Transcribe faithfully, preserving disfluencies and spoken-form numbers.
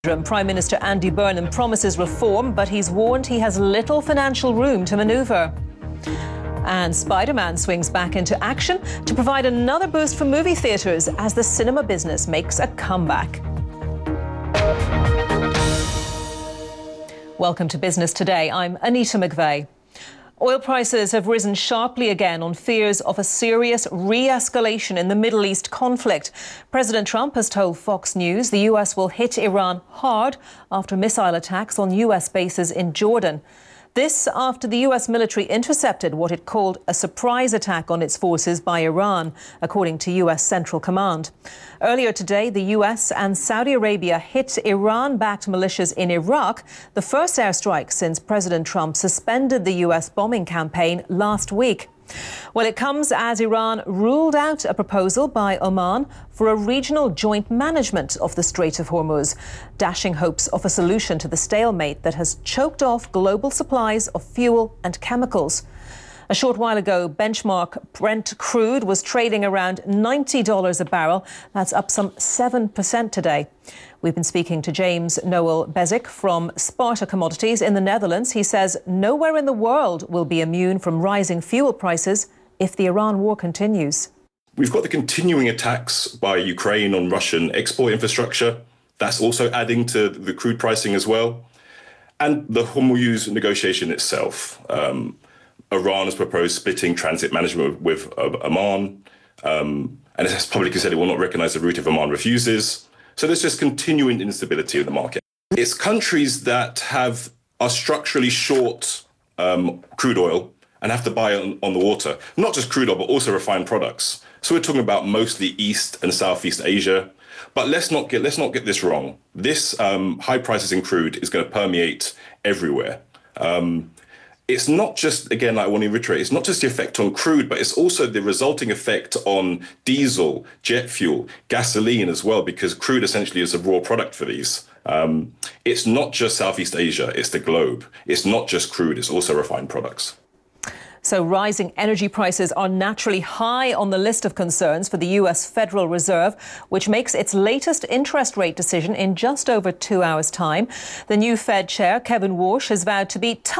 Prime Minister Andy Burnham promises reform, but he's warned he has little financial room to manoeuvre. And Spider-Man swings back into action to provide another boost for movie theatres as the cinema business makes a comeback. Welcome to Business Today. I'm Anita McVeigh. Oil prices have risen sharply again on fears of a serious re-escalation in the Middle East conflict. President Trump has told Fox News the U S will hit Iran hard after missile attacks on U S bases in Jordan. This after the U S military intercepted what it called a surprise attack on its forces by Iran, according to U S Central Command. Earlier today, the U S and Saudi Arabia hit Iran-backed militias in Iraq, the first airstrike since President Trump suspended the U S bombing campaign last week. Well, it comes as Iran ruled out a proposal by Oman for a regional joint management of the Strait of Hormuz, dashing hopes of a solution to the stalemate that has choked off global supplies of fuel and chemicals. A short while ago, benchmark Brent crude was trading around ninety dollars a barrel. That's up some seven percent today. We've been speaking to James Noel Bezic from Sparta Commodities in the Netherlands. He says nowhere in the world will be immune from rising fuel prices if the Iran war continues. We've got the continuing attacks by Ukraine on Russian export infrastructure. That's also adding to the crude pricing as well. And the Hormuz negotiation itself. Um, Iran has proposed splitting transit management with, with uh, Oman, um, and it has publicly said it will not recognize the route if Oman refuses. So there's just continuing instability in the market. It's countries that have are structurally short um, crude oil and have to buy on, on the water, not just crude oil, but also refined products. So we're talking about mostly East and Southeast Asia. But let's not get let's not get this wrong. This um, high prices in crude is going to permeate everywhere. Um, It's not just, again, like I want to reiterate, it's not just the effect on crude, but it's also the resulting effect on diesel, jet fuel, gasoline as well, because crude essentially is a raw product for these. Um, it's not just Southeast Asia, it's the globe. It's not just crude, it's also refined products. So rising energy prices are naturally high on the list of concerns for the U S Federal Reserve, which makes its latest interest rate decision in just over two hours' time. The new Fed chair, Kevin Warsh, has vowed to be tough